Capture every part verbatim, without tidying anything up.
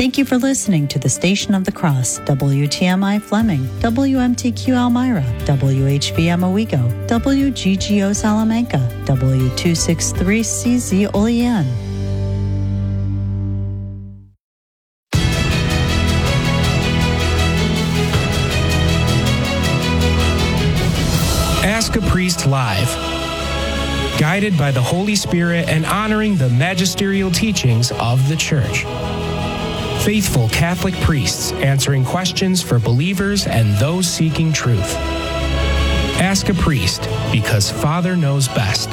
Thank you for listening to the Station of the Cross, W T M I Fleming, W M T Q Elmira, W H V M Owego, W G G O Salamanca, W two sixty-three C Z Olean. Ask a Priest Live. Guided by the Holy Spirit and honoring the magisterial teachings of the Church. Faithful Catholic priests answering questions for believers and those seeking truth. Ask a Priest, because Father knows best.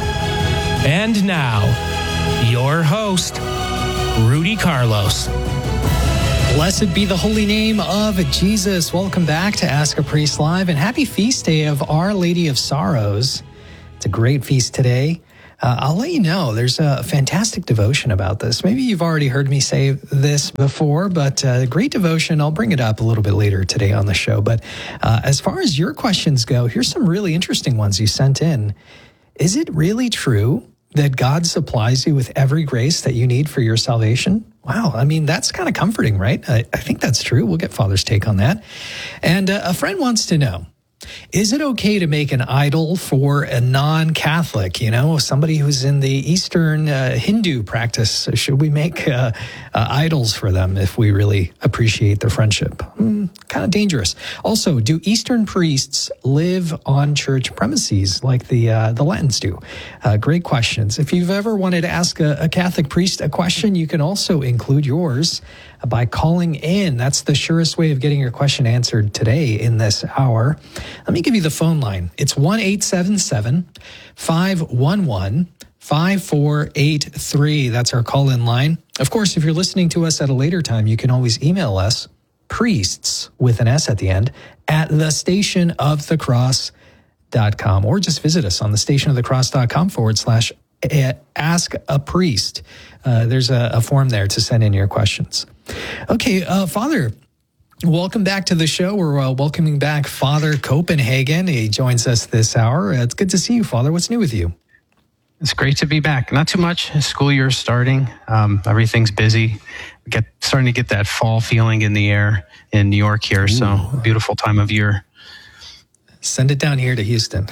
And now, your host, Rudy Carlos. Blessed be the holy name of Jesus. Welcome back to Ask a Priest Live, and happy feast day of Our Lady of Sorrows. It's a great feast today. Uh, I'll let you know, there's a fantastic devotion about this. Maybe you've already heard me say this before, but uh, great devotion. I'll bring it up a little bit later today on the show. But uh, as far as your questions go, here's some really interesting ones you sent in. Is it really true that God supplies you with every grace that you need for your salvation? Wow, I mean, that's kind of comforting, right? I, I think that's true. We'll get Father's take on that. And uh, a friend wants to know, is it okay to make an idol for a non-Catholic, you know, somebody who's in the Eastern uh, Hindu practice? Should we make uh, uh, idols for them if we really appreciate their friendship? Mm, kind of dangerous. Also, do Eastern priests live on church premises like the uh, the Latins do? Uh, great questions. If you've ever wanted to ask a, a Catholic priest a question, you can also include yours by calling in. That's the surest way of getting your question answered today in this hour. Let me give you the phone line. It's one eight seven seven, five one one, five four eight three. That's our call-in line. Of course, if you're listening to us at a later time, you can always email us, priests with an S at the end, at the station of the cross dot com, or just visit us on the station of the cross dot com forward slash ask a priest. Uh, there's a, a form there to send in your questions. Okay, uh, Father, welcome back to the show. We're uh, welcoming back Father Copenhagen. He joins us this hour. It's good to see you, Father. What's new with you? It's great to be back. Not too much. School year starting. Um, everything's busy. We get starting to get that fall feeling in the air in New York here. Ooh. So beautiful time of year. Send it down here to Houston.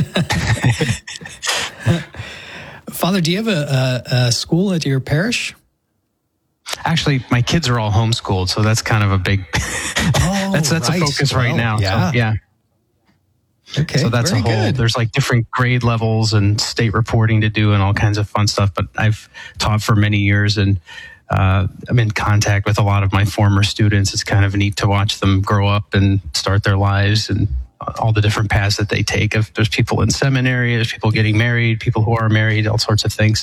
Father, do you have a, a, a school at your parish? Actually, my kids are all homeschooled, so that's kind of a big. oh, that's that's right. a focus right well, now. Yeah. So, yeah. Okay. So that's very a whole. Good. There's like different grade levels and state reporting to do and all kinds of fun stuff. But I've taught for many years, and uh, I'm in contact with a lot of my former students. It's kind of neat to watch them grow up and start their lives and all the different paths that they take. If there's people in seminary, there's people getting married, people who are married, all sorts of things.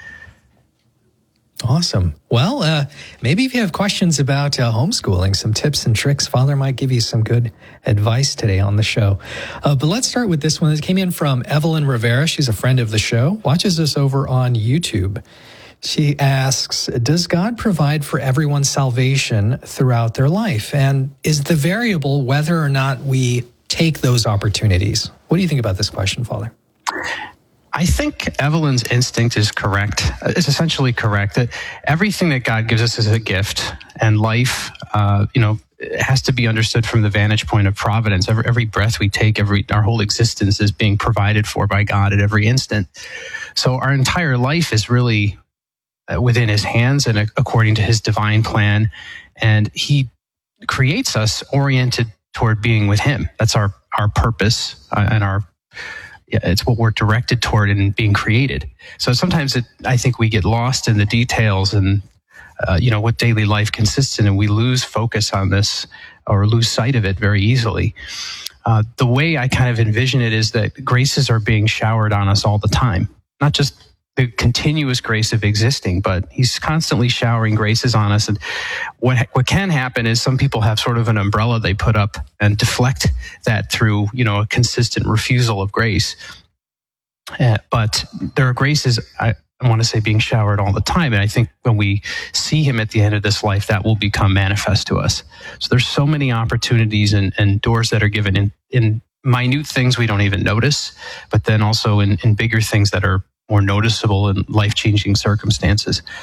Awesome. Well, uh, maybe if you have questions about uh, homeschooling, some tips and tricks, Father might give you some good advice today on the show. Uh, but let's start with this one. This came in from Evelyn Rivera. She's a friend of the show, watches us over on YouTube. She asks, does God provide for everyone's salvation throughout their life? And is the variable whether or not we take those opportunities? What do you think about this question, Father? I think Evelyn's instinct is correct. It's essentially correct that everything that God gives us is a gift, and life, uh, you know, has to be understood from the vantage point of providence. Every, every breath we take, every our whole existence is being provided for by God at every instant. So our entire life is really within His hands and according to His divine plan, and He creates us oriented toward being with Him. That's our our purpose uh, and our. It's what we're directed toward in being created. So sometimes it, I think we get lost in the details and, uh, you know, what daily life consists in, and we lose focus on this or lose sight of it very easily. Uh, the way I kind of envision it is that graces are being showered on us all the time, not just the continuous grace of existing, but He's constantly showering graces on us. And what what can happen is some people have sort of an umbrella they put up and deflect that through, you know, a consistent refusal of grace. Uh, but there are graces, I, I want to say, being showered all the time. And I think when we see Him at the end of this life, that will become manifest to us. So there's so many opportunities and, and doors that are given in, in minute things we don't even notice, but then also in, in bigger things that are more noticeable in life-changing circumstances.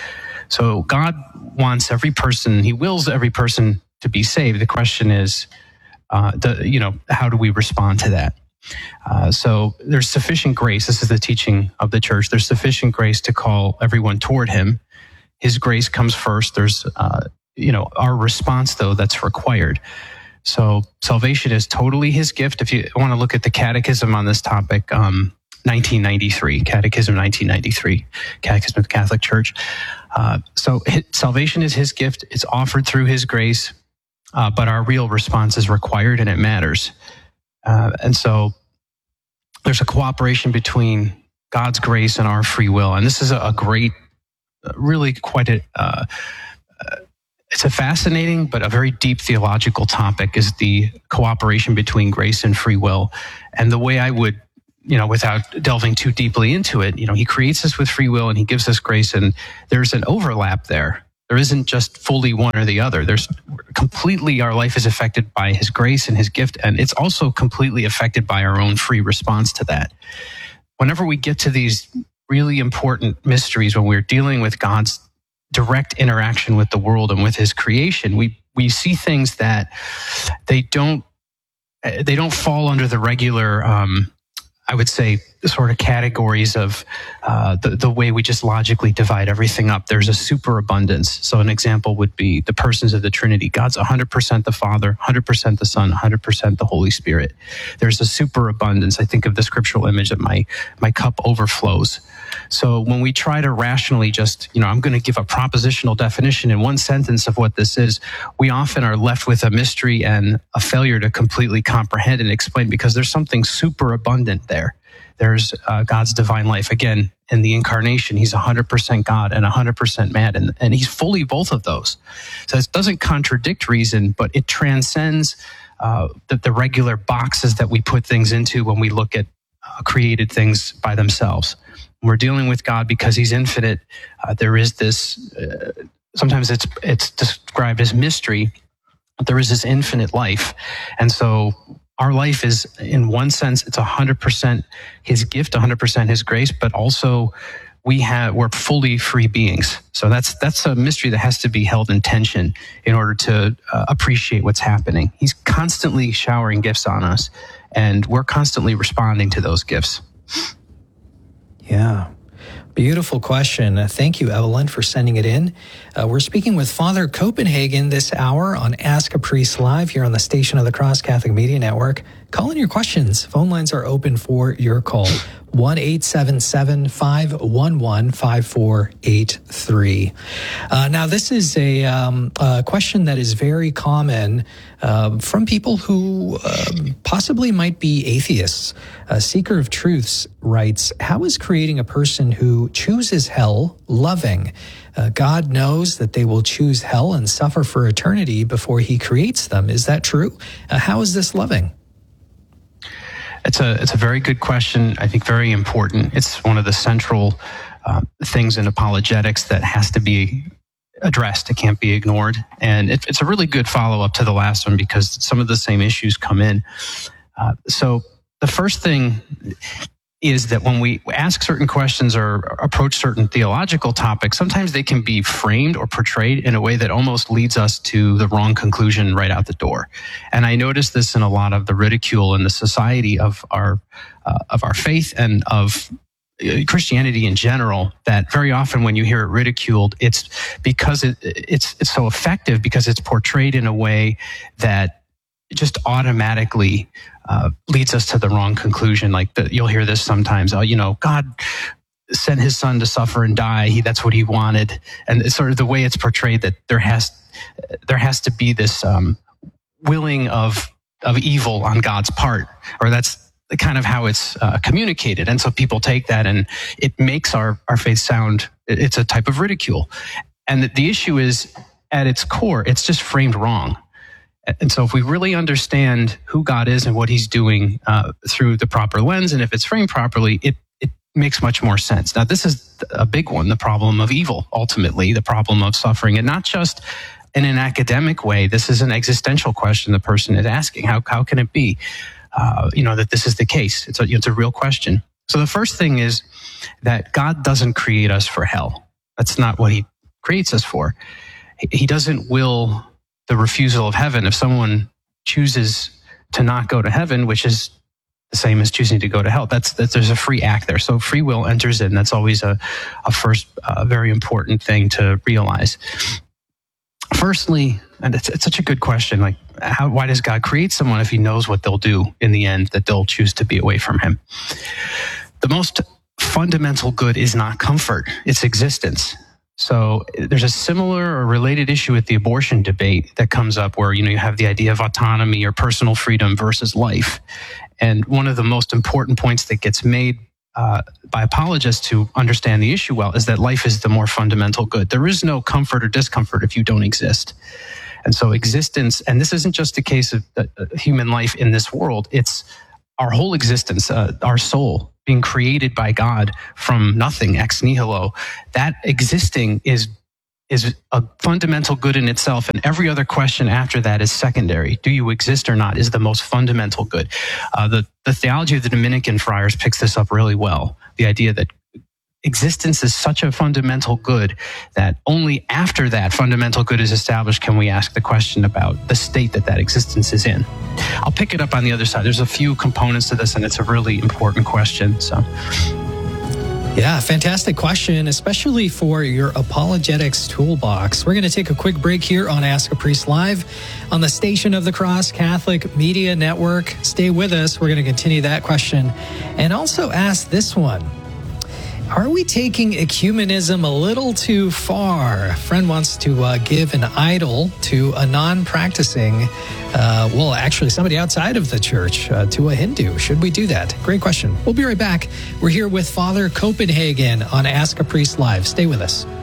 So God wants every person, he wills every person to be saved. The question is, uh, the, you know, how do we respond to that? Uh, so there's sufficient grace. This is the teaching of the church. There's sufficient grace to call everyone toward him. His grace comes first. There's, uh, you know, our response, though, that's required. So salvation is totally his gift. If you want to look at the catechism on this topic, um, nineteen ninety-three, Catechism nineteen ninety-three, Catechism of the Catholic Church. Uh, so his, salvation is his gift. It's offered through his grace, uh, but our real response is required and it matters. Uh, and so there's a cooperation between God's grace and our free will. And this is a, a great, really quite a, uh, uh, it's a fascinating but a very deep theological topic, is the cooperation between grace and free will. And the way I would, you know, without delving too deeply into it, you know, he creates us with free will and he gives us grace, and there's an overlap there. There isn't just fully one or the other. There's completely, our life is affected by his grace and his gift, and it's also completely affected by our own free response to that. Whenever we get to these really important mysteries, when we're dealing with God's direct interaction with the world and with his creation, we we see things that they don't they don't fall under the regular, um, I would say, sort of categories of uh, the, the way we just logically divide everything up. There's a superabundance. So an example would be the persons of the Trinity. God's one hundred percent the Father, one hundred percent the Son, one hundred percent the Holy Spirit. There's a superabundance. I think of the scriptural image that my, my cup overflows. So when we try to rationally just, you know, I'm going to give a propositional definition in one sentence of what this is, we often are left with a mystery and a failure to completely comprehend and explain, because there's something superabundant there. There's uh, God's divine life. Again, in the incarnation, he's one hundred percent God and one hundred percent man, and, and he's fully both of those. So it doesn't contradict reason, but it transcends uh, the, the regular boxes that we put things into when we look at uh, created things by themselves. We're dealing with God because he's infinite. Uh, there is this, uh, sometimes it's it's described as mystery, but there is this infinite life. And so our life is, in one sense, it's one hundred percent his gift, one hundred percent his grace, but also we have, we're fully free beings. So that's that's a mystery that has to be held in tension in order to uh, appreciate what's happening. He's constantly showering gifts on us, and we're constantly responding to those gifts. Yeah. Beautiful question. Uh, thank you, Evelyn, for sending it in. Uh, we're speaking with Father Copenhagen this hour on Ask a Priest Live here on the Station of the Cross Catholic Media Network. Call in your questions. Phone lines are open for your call. one eight seven seven, five one one, five four eight three. Uh, now, this is a, um, a question that is very common uh, from people who uh, possibly might be atheists. A Seeker of Truths writes, how is creating a person who chooses hell loving? Uh, God knows that they will choose hell and suffer for eternity before he creates them. Is that true? Uh, how is this loving? It's a it's a very good question. I think very important. It's one of the central uh, things in apologetics that has to be addressed. It can't be ignored. And it, it's a really good follow-up to the last one, because some of the same issues come in. Uh, so the first thing is that when we ask certain questions or approach certain theological topics, sometimes they can be framed or portrayed in a way that almost leads us to the wrong conclusion right out the door. And I notice this in a lot of the ridicule in the society of our uh, of our faith and of Christianity in general, that very often when you hear it ridiculed, it's because it, it's it's so effective because it's portrayed in a way that just automatically uh, leads us to the wrong conclusion. Like the, you'll hear this sometimes, oh, you know, God sent his son to suffer and die. He, that's what he wanted. And it's sort of the way it's portrayed, that there has there has to be this um, willing of of evil on God's part, or that's kind of how it's uh, communicated. And so people take that and it makes our, our faith sound, it's a type of ridicule. And the, the issue is, at its core, it's just framed wrong. And so if we really understand who God is and what he's doing uh, through the proper lens, and if it's framed properly, it, it makes much more sense. Now, this is a big one, the problem of evil, ultimately, the problem of suffering, and not just in an academic way. This is an existential question the person is asking. How, how can it be, uh, you know, that this is the case? It's a, it's a real question. So the first thing is that God doesn't create us for hell. That's not what he creates us for. He doesn't will the refusal of heaven. If someone chooses to not go to heaven, which is the same as choosing to go to hell, that's, that there's a free act there. So free will enters in. That's always a, a first uh, very important thing to realize. Firstly, and it's, it's such a good question, like how, why does God create someone if he knows what they'll do in the end, that they'll choose to be away from him? The most fundamental good is not comfort, it's existence. So there's a similar or related issue with the abortion debate that comes up where, you know, you have the idea of autonomy or personal freedom versus life. And one of the most important points that gets made uh, by apologists who understand the issue well is that life is the more fundamental good. There is no comfort or discomfort if you don't exist. And so existence, and this isn't just a case of uh, human life in this world, it's our whole existence, uh, our soul, being created by God from nothing, ex nihilo, that existing is is a fundamental good in itself, and every other question after that is secondary. Do you exist or not is the most fundamental good. Uh, the, the theology of the Dominican friars picks this up really well, the idea that existence is such a fundamental good that only after that fundamental good is established can we ask the question about the state that that existence is in. I'll pick it up on the other side. There's a few components to this, and it's a really important question. So, yeah, fantastic question, especially for your apologetics toolbox. We're going to take a quick break here on Ask a Priest Live on the Station of the Cross Catholic Media Network. Stay with us. We're going to continue that question and also ask this one. Are we taking ecumenism a little too far? A friend wants to uh, give an idol to a non-practicing, uh, well, actually somebody outside of the church, uh, to a Hindu. Should we do that? Great question. We'll be right back. We're here with Father Copenhagen on Ask a Priest Live. Stay with us.